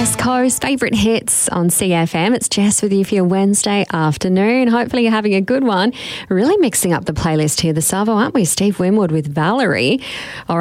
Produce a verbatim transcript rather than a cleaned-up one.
West Coast favourite hits on C F M. It's Jess with you for your Wednesday afternoon. Hopefully you're having a good one. Really mixing up the playlist here this hour, aren't we? Steve Winwood with Valerie. All right.